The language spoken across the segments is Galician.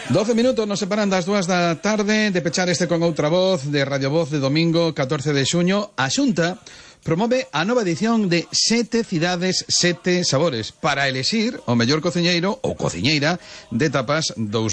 12 minutos nos separan das 2 da tarde de pechar este con outra voz de Radio Voz de domingo 14 de xuño. A Xunta promove a nova edición de 7 cidades, 7 sabores para elixir o mellor cociñeiro ou cociñeira de tapas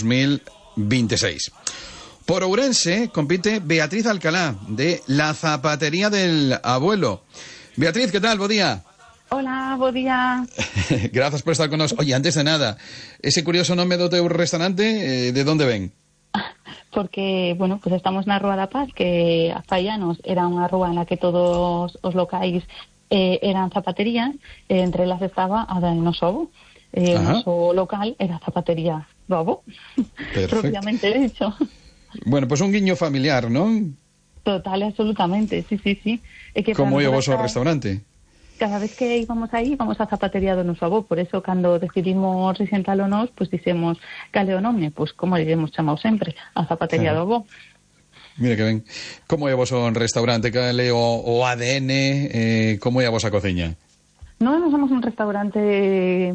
2026. Por Ourense compite Beatriz Alcalá de La Zapatería del Abuelo. Beatriz, ¿qué tal? Bo día. Hola, bo día. Gracias por estar con nos. Oye, antes de nada, ese curioso nome do teu restaurante, de onde ven? Porque, bueno, pues estamos na Rúa da Paz, que a fai anos era unha rúa na que todos os locais eran zapaterías, entre elas estaba a da Nosobo. O noso local era a zapatería do avó, propiamente dicho. Bueno, pues un guiño familiar, non? Total, absolutamente, sí. É que como é o vosso restaurante? Cada vez que íbamos aí, vamos á zapatería do noso avó. Por eso, cando decidimos resentalo nós, pues dixemos, cale o nome? Pues como iremos chamado sempre, a zapatería do avó. Mira que ben. Como é o vosso restaurante? Cale o ADN? Como é a vosa cociña? Non somos un restaurante,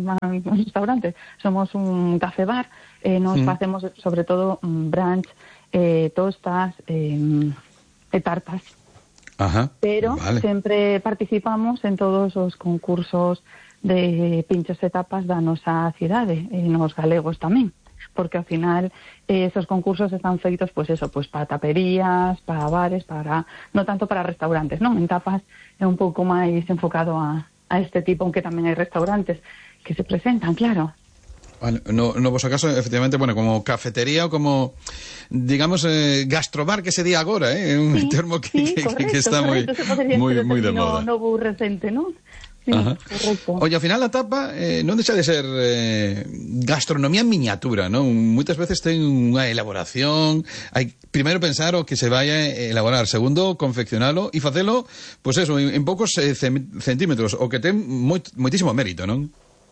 somos un café bar. Nos facemos, sobre todo, brunch, tostas e tartas. Ajá, pero vale. Sempre participamos en todos os concursos de pinchos e tapas da nosa cidade, e nos galegos tamén, porque ao final esos concursos están feitos pues para taperías, para bares, non tanto para restaurantes, non? En tapas é un pouco máis enfocado a este tipo, aunque tamén hai restaurantes que se presentan, claro. Bueno, no vosso caso, efectivamente, bueno, como cafetería ou como, digamos, gastrobar que se di agora, un termo que está moi de moda. Novo recente, non? Sí, correcto. Oye, ao final a tapa non deixa de ser gastronomía en miniatura, non? Moitas veces ten unha elaboración, hai primeiro pensar o que se vai a elaborar, segundo confeccionalo e facelo, pois eso, en poucos centímetros, o que ten moitísimo mérito, non?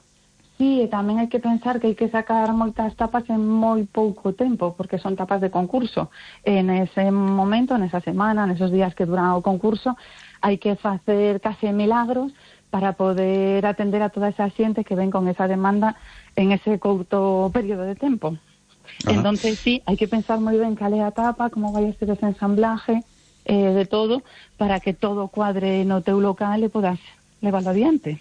Sí, e tamén hai que pensar que hai que sacar moitas tapas en moi pouco tempo, porque son tapas de concurso. En ese momento, nesa semana, nesos días que duran o concurso, hai que facer case milagros para poder atender a toda esa xente que ven con esa demanda en ese curto período de tempo. Entonces, sí, hai que pensar moi ben cal é a tapa, como vai a ser ese ensamblaje de todo, para que todo cuadre no teu local e podas levarlo adiante.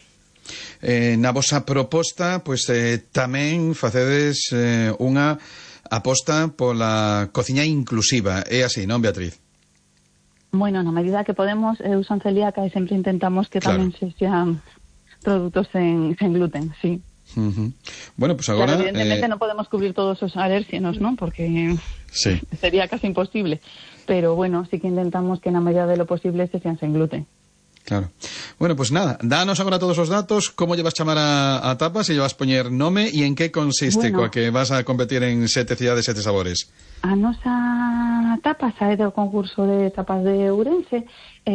Na vosa proposta, pois tamén facedes unha aposta pola cociña inclusiva. É así, non, Beatriz? Bueno, na medida que podemos, eu son celíaca e sempre intentamos que tamén se sean produtos sen gluten, sí. Bueno, pues agora... Claro, evidentemente non podemos cubrir todos os alérxenos, non? Porque sería casi imposible. Pero, bueno, sí que intentamos que na medida de lo posible se sean sen gluten. Claro. Bueno, pues nada, danos agora todos os datos, como llevas chamar a tapas, e llevas poñer nome e en que consiste coa que vas a competir en 7 cidades, 7 sabores. A nosa tapa sae do concurso de tapas de Ourense.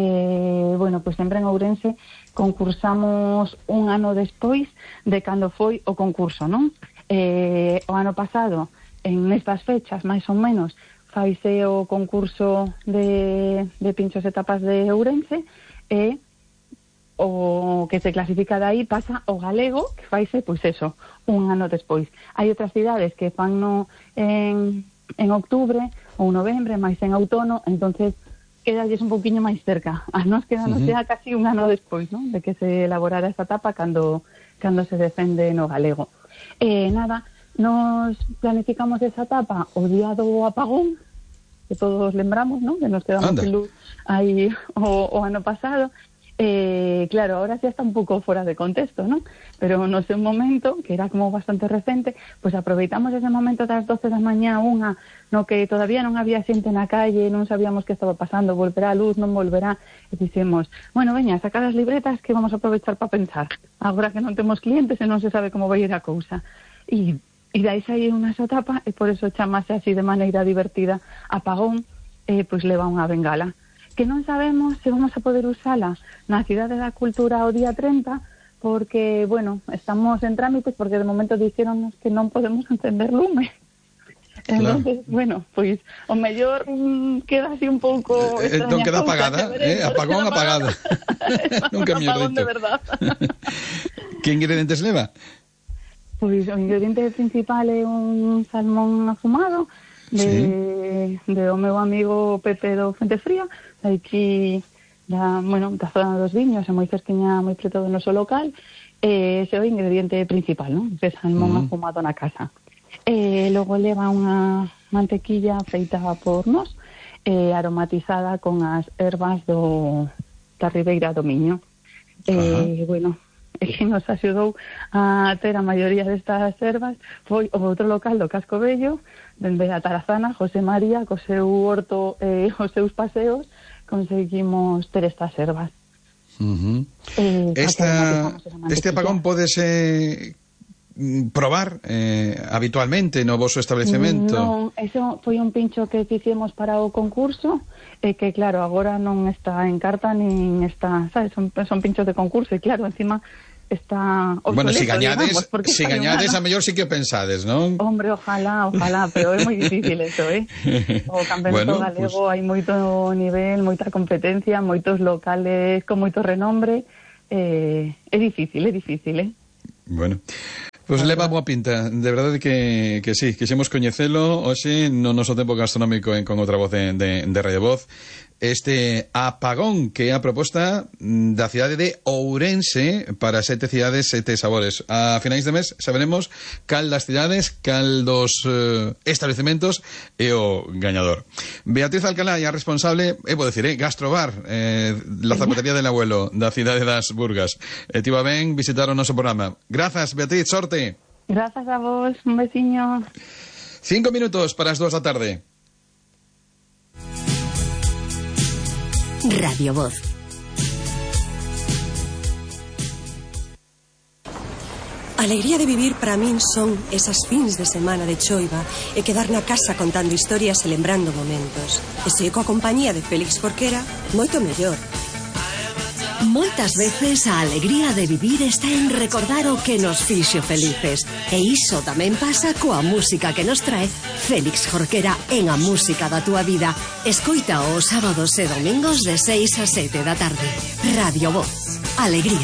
Bueno, pues sempre en Ourense concursamos un ano despois de cando foi o concurso, non? O ano pasado, en estas fechas, máis ou menos, faise o concurso de pinchos e tapas de Ourense, e o que se clasifica dai pasa o galego, que faise, pois eso, un ano despois. Hai outras cidades que fan en outubro ou novembro, máis en outono, entonces quedalles un pouquiño máis cerca. A nos quedanos xa casi un ano despois, non? De que se elaborara esta etapa cando se defende no galego. Nada, nos planificamos esa etapa o día do apagón, que todos lembramos, non? Que nos quedamos sin luz aí o ano pasado. Claro, ahora xa está un pouco fora de contexto, non? Pero no seu momento, que era como bastante recente, pues aproveitamos ese momento das 12 da mañá unha, no que todavía non había xente na calle, non sabíamos que estaba pasando, volverá a luz, non volverá, e dixemos, bueno, veña, sacar as libretas que vamos a aproveitar para pensar, agora que non temos clientes e non se sabe como vai ir a cousa. E dais aí unha etapa, e por eso chamase así de maneira divertida apagón, pois leva unha bengala. Que non sabemos se vamos a poder usala na Cidade da Cultura o día 30, porque, bueno, estamos en trámites, porque de momento dixéronnos que non podemos encender lume. Entonces, bueno, pois o mellor queda así un pouco extraña. Non queda apagada, apagón apagada. Nunca me apagón de verdad. Que ingredientes leva? Pois o ingrediente principal é un salmón afumado de o meu amigo Pepe do Fuente Fría, aquí da zona dos Viños, é moi cerquiña, moi preto do noso local. Ese é o ingrediente principal, non? Ese salmón afumado na casa. Logo leva unha mantequilla feita por nós, aromatizada con as ervas da Ribeira do Miño. Bueno, que nos axudou a ter a maioría destas ervas foi o outro local do Casco Vello, dende a Tarazana, José María, co seu horto e os seus paseos, conseguimos ter estas ervas. Este apagón pódese probar habitualmente no voso establecemento? Non, eso foi un pincho que fixemos para o concurso, que claro, agora non está en carta nin está, sabes, son pinchos de concurso, e claro, encima está bueno, si gañades, a mellor sí que o pensades, non? Hombre, ojalá, pero é moi difícil eso, O campeonato galego hai moito nivel, moita competencia, moitos locales con moito renombre, é difícil, Bueno, pois leva boa pinta, de verdade que sí, quixemos coñecelo hoxe no noso tempo gastronómico con outra voz de Radio Voz. Este apagón que é a proposta da cidade de Ourense para 7 cidades, 7 sabores. A finais de mes saberemos cal das cidades, cal dos establecementos é o gañador. Beatriz Alcalá é a responsable, vou decir, Gastrobar, la zapatería del abuelo da cidade das Burgas. Tivo ben visitar o noso programa. Grazas, Beatriz, sorte. Grazas a vos, un besiño. 5 minutos para as 2 da tarde. Radio Voz. A alegría de vivir para min son esas fins de semana de choiva e quedar na casa contando historias e lembrando momentos. E se coa compañía de Félix Jorquera, moito mellor. Moitas veces a alegría de vivir está en recordar o que nos fixo felices. E iso tamén pasa coa música que nos trae Félix Jorquera en A Música da Túa Vida. Escoita os sábados e domingos de 6 a 7 da tarde. Radio Voz. Alegría.